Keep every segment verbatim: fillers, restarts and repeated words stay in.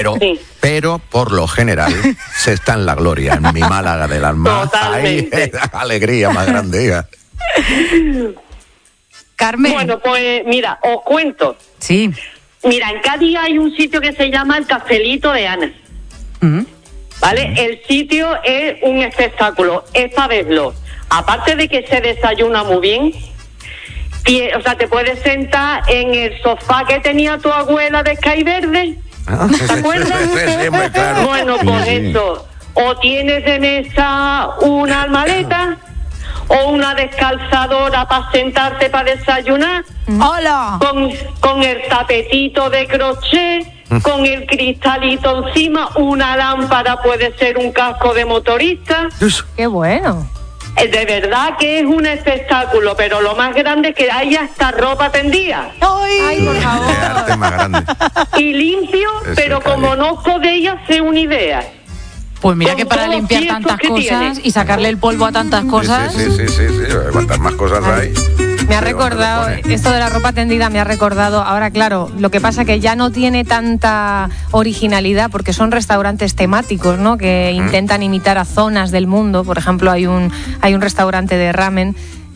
Pero, sí. pero por lo general se está en la gloria, en mi Málaga del alma. Ahí es la alegría más grande. Carmen. Bueno, pues mira, os cuento. Sí. Mira, en Cádiz hay un sitio que se llama el Cafelito de Ana. Uh-huh. ¿Vale? Uh-huh. El sitio es un espectáculo. Es para verlo. Aparte de que se desayuna muy bien, tie, o sea, te puedes sentar en el sofá que tenía tu abuela de Sky Verde. ¿Te acuerdas? Sí, muy claro. Bueno, pues sí, eso. O tienes de mesa una maleta o una descalzadora para sentarte para desayunar. ¡Hola! Con, con el tapetito de crochet, con el cristalito encima, una lámpara, puede ser un casco de motorista. ¡Qué bueno! De verdad que es un espectáculo, pero lo más grande es que hay hasta ropa tendida. ¡Ay, Ay por favor! Más grande. Y limpio, Ese pero como no os podéis hacer una idea. Pues mira que para limpiar tantas cosas tiene. Y sacarle el polvo a tantas cosas... Sí, sí, sí, sí, sí. Cuantas más cosas hay... Me ha recordado, esto de la ropa tendida me ha recordado, ahora claro, lo que pasa que ya no tiene tanta originalidad porque son restaurantes temáticos, ¿no? Que uh-huh. intentan imitar a zonas del mundo. Por ejemplo, hay un, hay un restaurante de ramen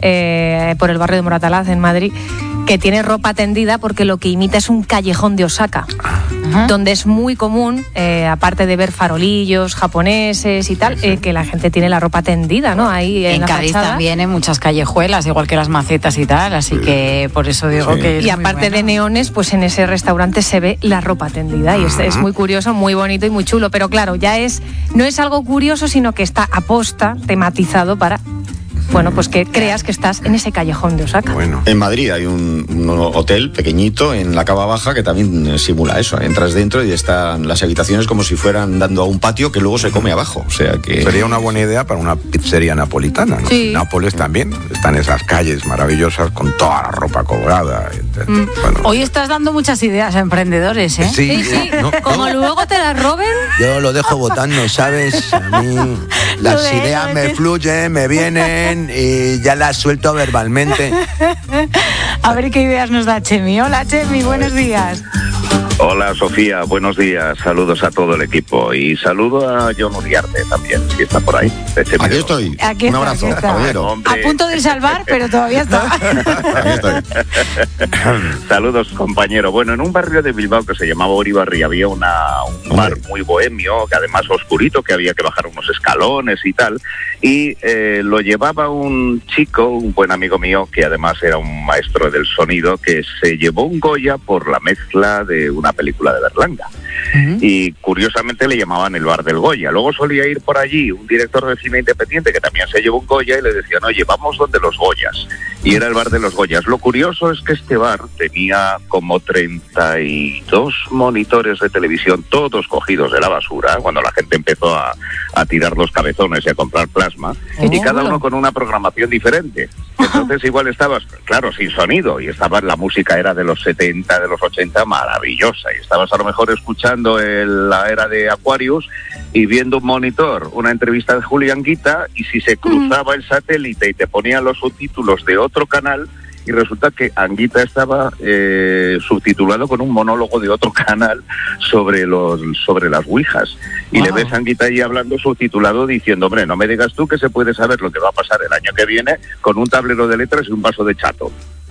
eh, por el barrio de Moratalaz, en Madrid, que tiene ropa tendida porque lo que imita es un callejón de Osaka, uh-huh. donde es muy común, eh, aparte de ver farolillos japoneses y tal, eh, que la gente tiene la ropa tendida, ¿no? Ahí en, en la Cádiz fachada. También en muchas callejuelas, igual que las macetas y tal, así que por eso digo sí. que es Y aparte bueno. de neones, pues en ese restaurante se ve la ropa tendida y uh-huh. es, es muy curioso, muy bonito y muy chulo, pero claro, ya es no es algo curioso, sino que está aposta, tematizado para... Bueno, pues que creas que estás en ese callejón de Osaka. Bueno. En Madrid hay un, un hotel pequeñito en la Cava Baja que también simula eso. Entras dentro y están las habitaciones como si fueran dando a un patio que luego se come abajo. O sea que sería una buena idea para una pizzería napolitana, ¿no? Sí. Nápoles también están esas calles maravillosas con toda la ropa colgada. Mm. Bueno. Hoy estás dando muchas ideas a emprendedores, ¿eh? Sí, sí. sí. No, como no. luego te las roben. Yo lo dejo votando, ¿sabes? A mí las ideas me fluyen, me vienen. Y ya la suelto verbalmente. A ver qué ideas nos da Chemi. Hola Chemi, buenos días. Hola Sofía, buenos días, saludos a todo el equipo y saludo a John Uriarte también, si está por ahí. Aquí estoy, aquí un está, abrazo, aquí está. caballero. A punto de salvar, pero todavía está. Aquí estoy. Saludos compañero. Bueno, en un barrio de Bilbao que se llamaba Uribarri había una, un bar muy bohemio, que además oscurito, que había que bajar unos escalones y tal, y eh, lo llevaba un chico, un buen amigo mío, que además era un maestro del sonido, que se llevó un Goya por la mezcla de una película de Berlanga. Uh-huh. Y curiosamente le llamaban el bar del Goya. Luego solía ir por allí un director de cine independiente que también se llevó un Goya y le decían, oye, vamos donde los Goyas. Y era el bar de los Goyas. Lo curioso es que este bar tenía como treinta y dos monitores de televisión, todos cogidos de la basura, cuando la gente empezó a, a tirar los cabezones y a comprar plasma, oh. y cada uno con una programación diferente. Entonces igual estabas, claro, sin sonido, y estaba, la música era de los setenta, de los ochenta, maravillosa, y estabas a lo mejor escuchando el, la era de Aquarius y viendo un monitor, una entrevista de Julián Guita, y si se cruzaba mm. el satélite y te ponían los subtítulos de otro canal, y resulta que Anguita estaba eh, subtitulado con un monólogo de otro canal sobre los sobre las ouijas. Y wow. le ves a Anguita ahí hablando subtitulado diciendo, hombre, no me digas tú que se puede saber lo que va a pasar el año que viene con un tablero de letras y un vaso de chato.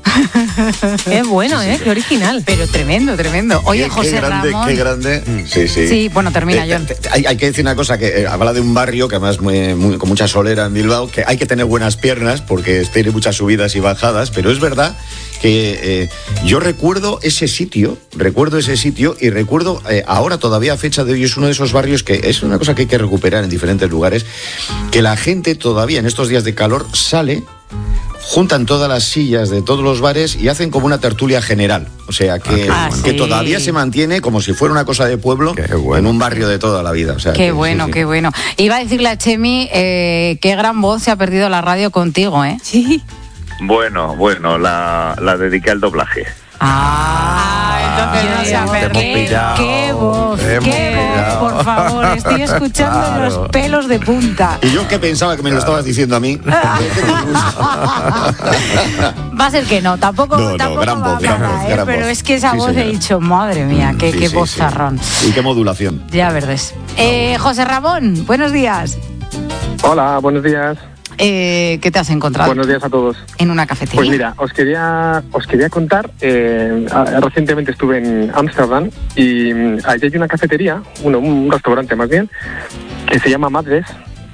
Qué bueno, ¿eh? Qué original. Pero tremendo, tremendo. Oye, qué, José qué grande, Ramón... Qué grande, sí, sí. Sí, bueno, termina, John. Eh, hay, hay que decir una cosa, que eh, habla de un barrio que además muy, muy, con mucha solera en Bilbao, que hay que tener buenas piernas porque tiene muchas subidas y bajadas, pero es verdad que eh, yo recuerdo ese sitio, recuerdo ese sitio y recuerdo eh, ahora todavía a fecha de hoy es uno de esos barrios que es una cosa que hay que recuperar en diferentes lugares, que la gente todavía en estos días de calor sale, juntan todas las sillas de todos los bares y hacen como una tertulia general. O sea, que, ah, que sí. todavía se mantiene como si fuera una cosa de pueblo bueno. en un barrio de toda la vida. O sea, qué que, bueno, sí, sí. qué bueno. Iba a decirle a Chemi, eh, qué gran voz se ha perdido la radio contigo, ¿eh? Sí. Bueno, bueno, la, la dediqué al doblaje. Ah, entonces no se ha perdido. Qué voz, qué voz. Ay, por favor, estoy escuchando claro. los pelos de punta. Y yo que pensaba que me lo estabas diciendo a mí. Va a ser que no, tampoco, no, no, tampoco gran va voz, gran nada, voz, ¿eh? gran Pero voz. es que esa sí, voz señora. he dicho, madre mía, qué, sí, qué sí, vozarrón. Sí. Y qué modulación. Ya verdes. Eh, José Ramón, buenos días. Hola, buenos días. Eh, ¿Qué te has encontrado? Buenos días a todos. En una cafetería. Pues mira, os quería, os quería contar, eh, recientemente estuve en Ámsterdam y allí hay una cafetería, uno, un restaurante más bien, que se llama Madres,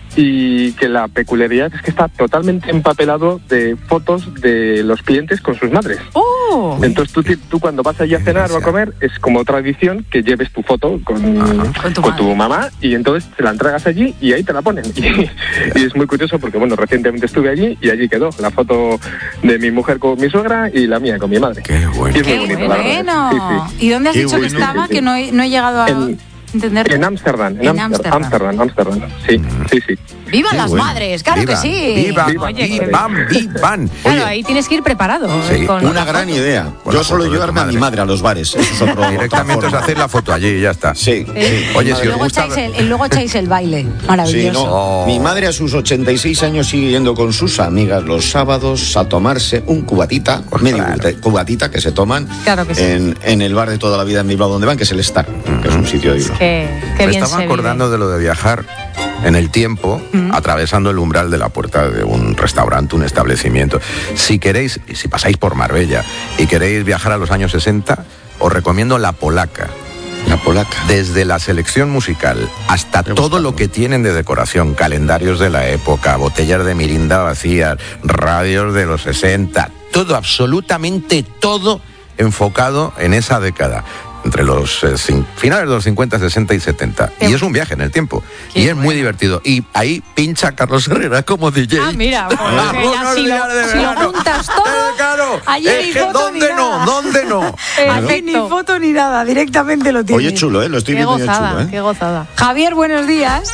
y que la peculiaridad es que está totalmente empapelado de fotos de los clientes con sus madres. ¡Oh! Entonces tú, tú cuando vas allí a cenar o a comer, es como tradición que lleves tu foto con, con, tu, con tu mamá, y entonces te la entregas allí y ahí te la ponen. Y, y es muy curioso porque, bueno, recientemente estuve allí y allí quedó la foto de mi mujer con mi suegra y la mía con mi madre. ¡Qué bueno! Y es muy ¡Qué bonito, la verdad. bueno! Sí, sí. ¿Y dónde has Qué dicho bueno. que estaba? Sí, sí. Que no he, no he llegado a... En, ¿Entender? En Ámsterdam, en En Ámsterdam, Ámsterdam, Ámsterdam, sí, sí, sí. ¡Vivan Qué las bueno. madres! ¡Claro Viva, que sí! ¡Viva! Oye, ¡Vivan! ¡Vivan! Claro, Oye, ahí tienes que ir preparado. Sí, con Una la gran foto. idea. Con Yo la solo foto de llevarme tu a mi madre. madre a los bares. Eso es otro. directamente os hacéis la foto allí y ya está. Sí. sí. Oye, si os Luego gusta... echáis, el, luego echáis el baile. Sí, Maravilloso. no. Oh. Mi madre a sus ochenta y seis años sigue yendo con sus amigas los sábados a tomarse un cubatita, Pues medio claro. cubatita que se toman Claro que sí. en, en el bar de toda la vida en Bilbao donde van, que es el Star, que es un sitio de Bilbao. Qué, qué Me bien estaba se acordando vive. de lo de viajar en el tiempo, atravesando el umbral de la puerta de un restaurante, un establecimiento. Si queréis, si pasáis por Marbella y queréis viajar a los años sesenta, os recomiendo La Polaca. La polaca. Desde la selección musical hasta He todo buscado. lo que tienen de decoración, calendarios de la época, botellas de mirinda vacías, radios de los sesenta, todo, absolutamente todo enfocado en esa década. Entre los eh, cin- finales de los cincuenta, sesenta y setenta. Qué Y es un viaje en el tiempo. Qué Y es muy bueno. divertido. Y ahí pincha Carlos Herrera como D J. Ah, mira, pues, Ah, que ya unos si, días de lo, si lo verano. juntas todo, Eh, claro, ayer es ni que foto ¿dónde ni no? nada. ¿Dónde no? Aquí ni foto ni nada, directamente lo tienes. Oye, chulo, ¿eh? Lo estoy qué viendo ya gozada, chulo, ¿eh? qué gozada. Javier, buenos días.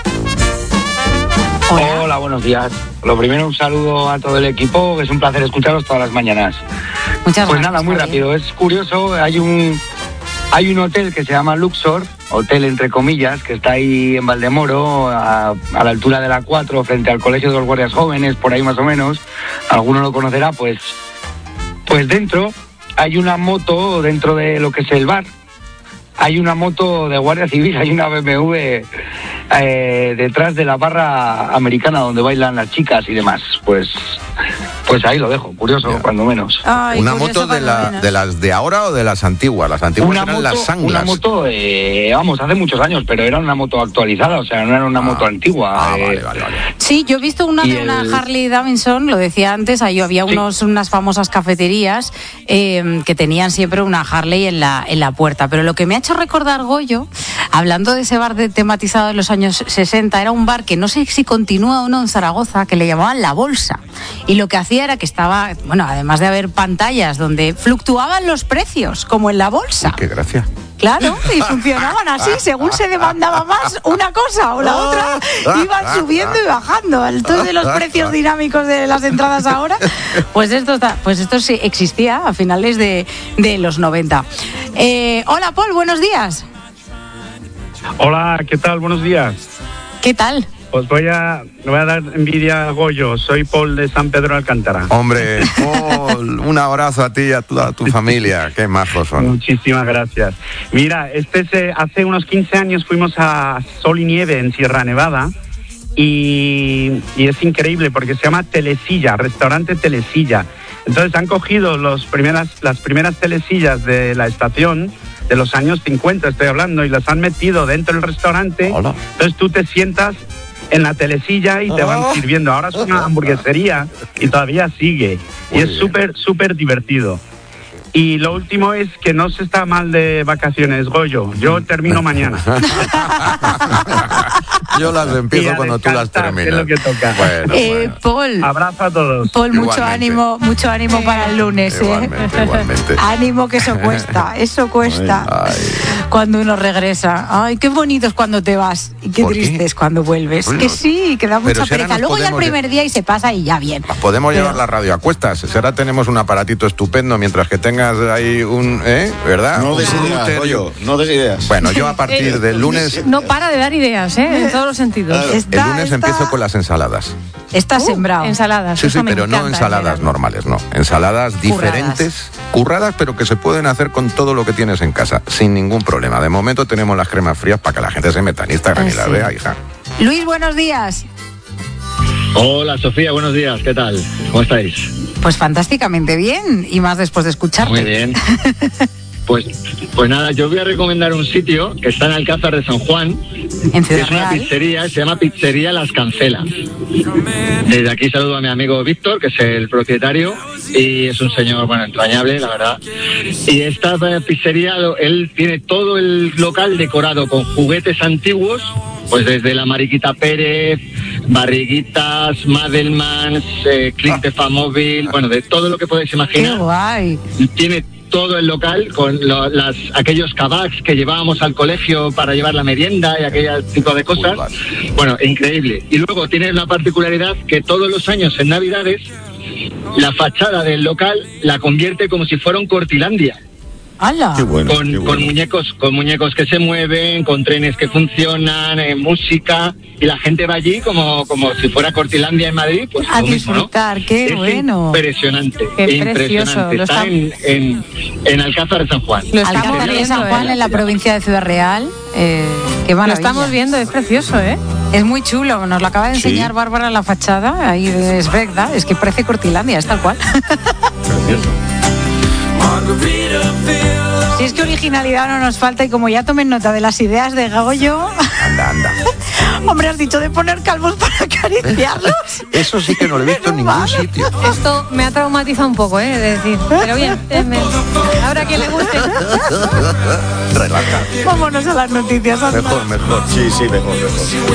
Hola. Hola, buenos días. Lo primero, un saludo a todo el equipo, que es un placer escucharos todas las mañanas. Muchas Pues gracias. nada, muy Javier. rápido. Es curioso, hay un hay un hotel que se llama Luxor, hotel entre comillas, que está ahí en Valdemoro, a, a la altura de la cuatro, frente al Colegio de los Guardias Jóvenes, por ahí más o menos. Alguno lo conocerá, pues, pues dentro hay una moto, dentro de lo que es el bar, hay una moto de Guardia Civil, hay una B M W eh, detrás de la barra americana donde bailan las chicas y demás. Pues pues ahí lo dejo, curioso, Ya. cuando menos. Ay, ¿Una curioso moto de, cuando la, menos. de las de ahora o de las antiguas? Las antiguas Una eran moto, las sanglas. una moto eh, vamos, hace muchos años, pero era una moto actualizada, o sea, no era una Ah. moto antigua. Ah, eh, vale, vale, vale. Sí, yo he visto una Y de una el- Harley Davidson, lo decía antes, ahí había Sí. unos, unas famosas cafeterías eh, que tenían siempre una Harley en la, en la puerta. Pero lo que me ha hecho recordar, Goyo, hablando de ese bar de, tematizado de los años sesenta, era un bar que no sé si continúa o no en Zaragoza, que le llamaban La Bolsa. Y lo que hacía era que estaba, bueno, además de haber pantallas donde fluctuaban los precios, como en La Bolsa. Qué gracia. Claro, y funcionaban así, según se demandaba más una cosa o la otra, iban subiendo y bajando. Entonces los precios dinámicos de las entradas ahora, pues esto está, pues esto sí existía a finales de, de los noventa. Eh, hola Paul, buenos días. Hola, ¿qué tal? Buenos días. ¿Qué tal? Os voy a, le voy a dar envidia a Goyo. Soy Paul de San Pedro de Alcántara. Hombre, Paul, un abrazo a ti y a toda tu familia. Qué majos son. Muchísimas gracias. Mira, este es, eh, hace unos quince años fuimos a Sol y Nieve en Sierra Nevada y, y es increíble porque se llama Telesilla, restaurante Telesilla. Entonces han cogido los primeras, las primeras telesillas de la estación de los años cincuenta, estoy hablando, y las han metido dentro del restaurante. Hola. Entonces tú te sientas en la telesilla y te van sirviendo. Ahora es una hamburguesería y todavía sigue. Muy y es bien. súper, súper divertido. Y lo último es que no se está mal de vacaciones, Goyo. Yo termino mañana. Yo las empiezo cuando tú las terminas. Es lo que toca. Bueno, eh, bueno. Paul. Abrazo a todos. Paul, mucho Igualmente. ánimo, mucho ánimo para el lunes. Igualmente, ¿eh? igualmente. Ánimo, que eso cuesta, eso cuesta. Ay. Cuando uno regresa. Ay, qué bonito es cuando te vas y qué ¿Por qué? triste es cuando vuelves. Bueno, que sí, que da pero mucha si ahora pereza. nos Luego ya el podemos primer día y se pasa y ya bien. Podemos Pero- llevar la radio a cuestas. Si ahora tenemos un aparatito estupendo mientras que tengas ahí un... ¿eh? ¿Verdad? No Un des ideas, router. Goyo, no des ideas. Bueno, yo a partir del lunes... No para de dar ideas, ¿eh? En todos los sentidos. Claro. El Está- lunes está- empiezo con las ensaladas. Está Uh, sembrado. Ensaladas. Sí, sí, eso me pero no encanta, ensaladas el verano. normales, no. Ensaladas diferentes, curradas, pero que se pueden hacer con todo lo que tienes en casa, sin ningún problema. De momento tenemos las cremas frías para que la gente se meta en Instagram Ah, y las sí. vea, hija. Luis, buenos días. Hola Sofía, buenos días, ¿qué tal? ¿Cómo estáis? Pues fantásticamente bien, y más después de escucharte. Muy bien. Pues, pues nada, yo voy a recomendar un sitio que está en Alcázar de San Juan, En que Ciudad es una Real. pizzería, se llama Pizzería Las Cancelas. Desde aquí saludo a mi amigo Víctor, que es el propietario, y es un señor, bueno, entrañable, la verdad. Y esta eh, pizzería, lo- él tiene todo el local decorado con juguetes antiguos, pues desde la Mariquita Pérez, Barriguitas, Madelmans, eh, Click de Famóvil, bueno, de todo lo que podéis Qué imaginar. guay. Tiene todo el local con lo- las, aquellos kebabs que llevábamos al colegio para llevar la merienda y aquel tipo de cosas. Uy, vale. Bueno, increíble. Y luego tiene una particularidad que todos los años en Navidades la fachada del local la convierte como si fuera un Cortilandia. ¡Hala! Qué bueno, con, qué con bueno. muñecos con muñecos que se mueven, con trenes que funcionan, eh, música, y la gente va allí como, como si fuera Cortilandia en Madrid, pues A lo mismo, ¿no? disfrutar, qué Es bueno. impresionante, Qué impresionante. precioso, lo Está está- en, en, en Alcázar de San Juan. Lo estamos Alcázar de viendo, San Juan, ¿eh? en la provincia de Ciudad Real. Eh, qué Lo maravilla. estamos viendo, es precioso, ¿eh? Es muy chulo, nos lo acaba de Sí. enseñar Bárbara la fachada, ahí es verdad, es que parece Cortilandia, es tal cual. Si es que originalidad no nos falta, y como ya tomen nota de las ideas de Goyo, Anda, anda. hombre, has dicho de poner calvos para acariciarlos. Eso sí que no lo he visto en ningún sitio. Esto me ha traumatizado un poco, ¿eh? De decir, pero bien, eh, me- habrá quien le guste. Relaja. Vámonos a las noticias. anda. Mejor, mejor. Sí, sí, mejor, mejor.